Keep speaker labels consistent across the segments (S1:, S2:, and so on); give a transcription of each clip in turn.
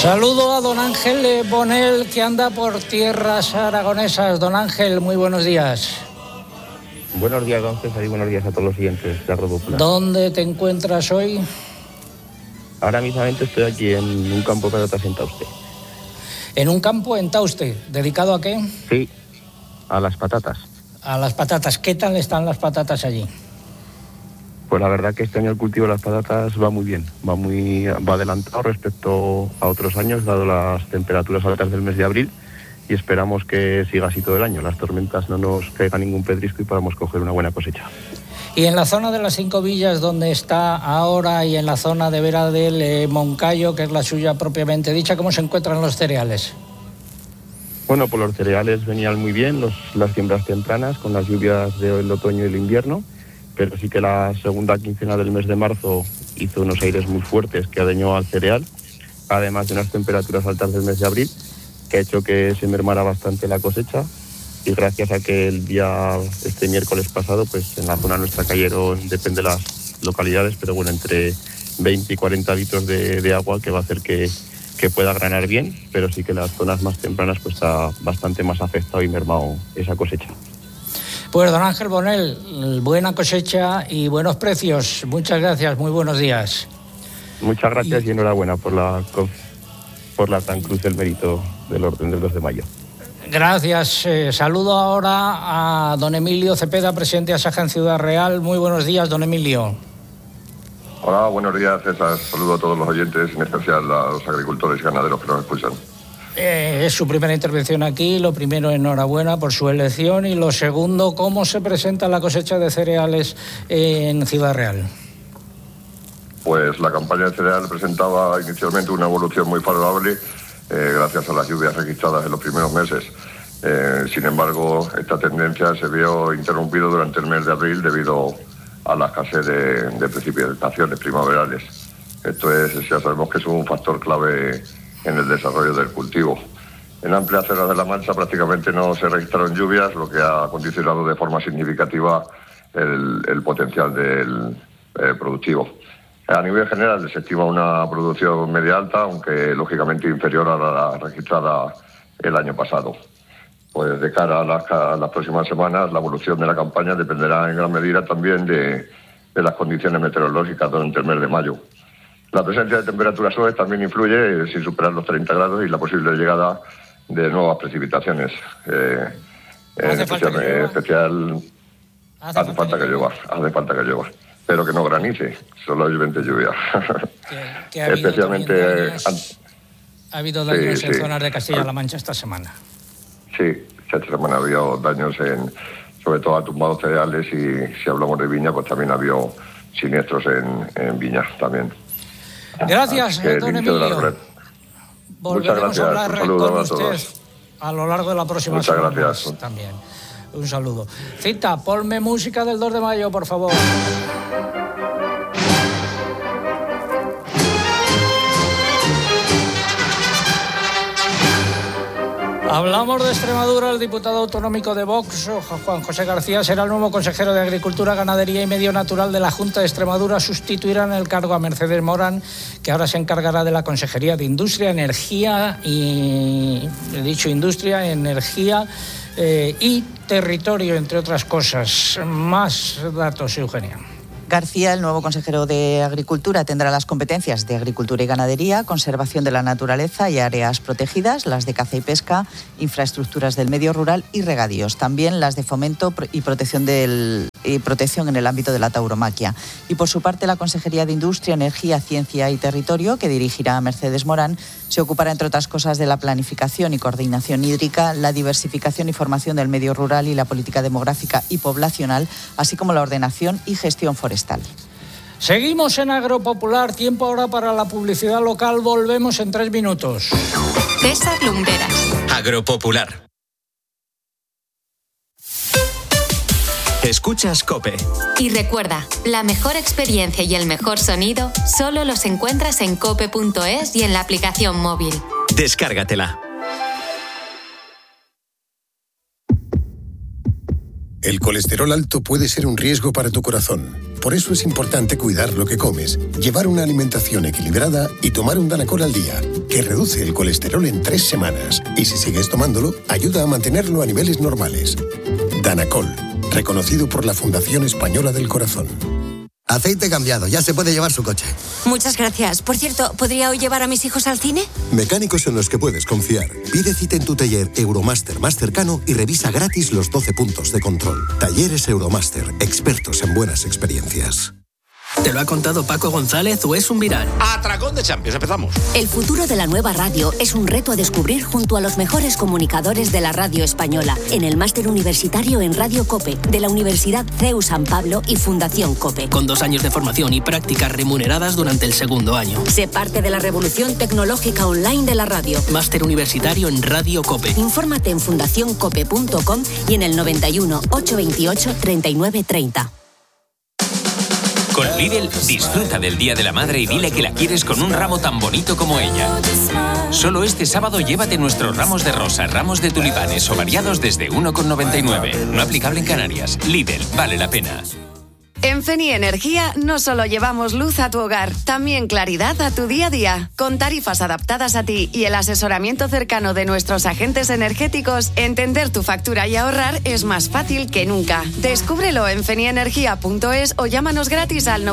S1: Saludo a don Ángel Bonel, que anda por tierras aragonesas. Don Ángel, muy buenos días.
S2: Buenos días, don César, y buenos días a todos los siguientes de Radio Popular.
S1: ¿Dónde te encuentras hoy?
S2: Ahora mismamente estoy aquí en un campo de patatas en Tauste.
S1: ¿En un campo en Tauste? ¿Dedicado a qué?
S2: Sí, a las patatas.
S1: A las patatas. ¿Qué tal están las patatas allí?
S2: Pues la verdad que este año el cultivo de las patatas va muy bien, va adelantado respecto a otros años, dado las temperaturas altas del mes de abril, y esperamos que siga así todo el año. Las tormentas no nos caiga ningún pedrisco y podamos coger una buena cosecha.
S1: Y en la zona de las 5 villas donde está ahora, y en la zona de Vera del Moncayo, que es la suya propiamente dicha, ¿cómo se encuentran los cereales?
S2: Bueno, pues los cereales venían muy bien, las siembras tempranas con las lluvias del otoño y el invierno, pero sí que la segunda quincena del mes de marzo hizo unos aires muy fuertes que adañó al cereal, además de unas temperaturas altas del mes de abril, que ha hecho que se mermara bastante la cosecha, y gracias a que este miércoles pasado, pues en la zona nuestra cayeron, depende de las localidades, pero bueno, entre 20 y 40 litros de agua, que va a hacer que pueda granar bien, pero sí que las zonas más tempranas pues está bastante más afectado y mermado esa cosecha.
S1: Pues don Ángel Bonel, buena cosecha y buenos precios. Muchas gracias, muy buenos días.
S2: Muchas gracias y enhorabuena por la tan cruz del mérito del orden del 2 de mayo.
S1: Gracias. Saludo ahora a don Emilio Cepeda, presidente de Asaja en Ciudad Real. Muy buenos días, don Emilio.
S3: Hola, buenos días, César. Saludo a todos los oyentes, en especial a los agricultores y ganaderos que nos escuchan.
S1: Es su primera intervención aquí. Lo primero, enhorabuena por su elección, y lo segundo, ¿cómo se presenta la cosecha de cereales en Ciudad Real?
S3: Pues la campaña de cereal presentaba inicialmente una evolución muy favorable gracias a las lluvias registradas en los primeros meses. Sin embargo, esta tendencia se vio interrumpida durante el mes de abril debido a la escasez de precipitaciones primaverales. Esto ya sabemos que es un factor clave en el desarrollo del cultivo. En amplias zonas de la Mancha prácticamente no se registraron lluvias, lo que ha condicionado de forma significativa el potencial del productivo. A nivel general se estima una producción media alta, aunque lógicamente inferior a la registrada el año pasado. Pues de cara a las próximas semanas, la evolución de la campaña dependerá en gran medida también de las condiciones meteorológicas durante el mes de mayo. La presencia de temperaturas suaves también influye, sin superar los 30 grados, y la posible llegada de nuevas precipitaciones.
S1: Hace falta
S3: que llueva. Pero que no granice, solo hay 20 lluvias.
S1: Que ha habido especialmente ha habido daños en zonas de Castilla-La Mancha esta semana.
S3: Sí, esta semana ha habido daños sobre todo a tumbados cereales, y si hablamos de viña, pues también ha habido siniestros en viña también.
S1: Gracias, don Emilio. Volveremos a hablar con usted a lo largo de la próxima semana.
S3: Muchas gracias.
S1: También. Un saludo. Cita, ponme música del 2 de mayo, por favor. Hablamos de Extremadura. El diputado autonómico de Vox, Juan José García, será el nuevo consejero de Agricultura, Ganadería y Medio Natural de la Junta de Extremadura. Sustituirá en el cargo a Mercedes Morán, que ahora se encargará de la Consejería de Industria, Energía y Territorio, entre otras cosas. Más datos, Eugenia.
S4: García, el nuevo consejero de Agricultura, tendrá las competencias de Agricultura y Ganadería, Conservación de la Naturaleza y Áreas Protegidas, las de Caza y Pesca, Infraestructuras del Medio Rural y Regadíos, también las de Fomento y Protección en el ámbito de la tauromaquia. Y por su parte, la Consejería de Industria, Energía, Ciencia y Territorio, que dirigirá Mercedes Morán, se ocupará, entre otras cosas, de la planificación y coordinación hídrica, la diversificación y formación del medio rural y la política demográfica y poblacional, así como la ordenación y gestión forestal.
S1: Seguimos en Agropopular. Tiempo ahora para la publicidad local. Volvemos en 3 minutos.
S5: César Lumbreras.
S6: Agropopular. Escuchas COPE.
S5: Y recuerda, la mejor experiencia y el mejor sonido solo los encuentras en cope.es y en la aplicación móvil.
S6: Descárgatela.
S7: El colesterol alto puede ser un riesgo para tu corazón. Por eso es importante cuidar lo que comes, llevar una alimentación equilibrada y tomar un Danacol al día, que reduce el colesterol en 3 semanas. Y si sigues tomándolo, ayuda a mantenerlo a niveles normales. Danacol, reconocido por la Fundación Española del Corazón.
S8: Aceite cambiado, ya se puede llevar su coche.
S9: Muchas gracias. Por cierto, ¿podría hoy llevar a mis hijos al cine?
S10: Mecánicos en los que puedes confiar. Pide cita en tu taller Euromaster más cercano y revisa gratis los 12 puntos de control. Talleres Euromaster, expertos en buenas experiencias.
S11: ¿Te lo ha contado Paco González o es un viral?
S12: Atracón de Champions, empezamos.
S9: El futuro de la nueva radio es un reto a descubrir junto a los mejores comunicadores de la radio española en el máster universitario en Radio COPE de la Universidad CEU San Pablo y Fundación COPE.
S11: Con 2 años de formación y prácticas remuneradas durante el segundo año.
S9: Sé parte de la revolución tecnológica online de la radio.
S11: Máster universitario en Radio COPE.
S9: Infórmate en fundacioncope.com y en el 91 828 3930.
S6: Con Lidl, disfruta del Día de la Madre y dile que la quieres con un ramo tan bonito como ella. Solo este sábado llévate nuestros ramos de rosa, ramos de tulipanes o variados desde 1,99. No aplicable en Canarias. Lidl, vale la pena.
S13: En Feni Energía no solo llevamos luz a tu hogar, también claridad a tu día a día. Con tarifas adaptadas a ti y el asesoramiento cercano de nuestros agentes energéticos, entender tu factura y ahorrar es más fácil que nunca. Descúbrelo en fenienergia.es o llámanos gratis al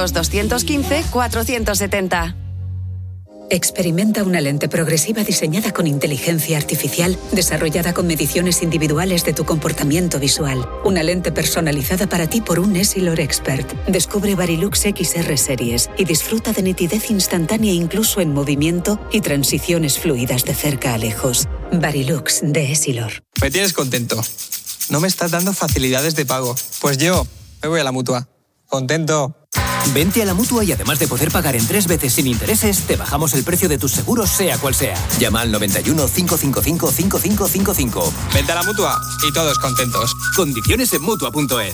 S13: 900-215-470.
S14: Experimenta una lente progresiva diseñada con inteligencia artificial, desarrollada con mediciones individuales de tu comportamiento visual. Una lente personalizada para ti por un Essilor Expert. Descubre Varilux XR Series y disfruta de nitidez instantánea incluso en movimiento y transiciones fluidas de cerca a lejos. Varilux de Essilor.
S15: Me tienes contento. No me estás dando facilidades de pago. Pues yo me voy a la Mutua. Contento.
S16: Vente a la Mutua y además de poder pagar en 3 veces sin intereses, te bajamos el precio de tus seguros sea cual sea. Llama al 91 555 5555.
S15: Vente a la Mutua y todos contentos.
S16: Condiciones en Mutua.es.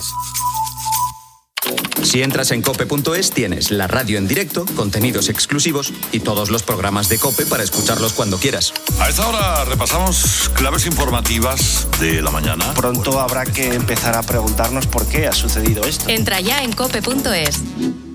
S17: Si entras en cope.es tienes la radio en directo, contenidos exclusivos y todos los programas de COPE para escucharlos cuando quieras.
S18: A esta hora repasamos claves informativas de la mañana.
S19: Pronto habrá que empezar a preguntarnos por qué ha sucedido esto.
S5: Entra ya en cope.es.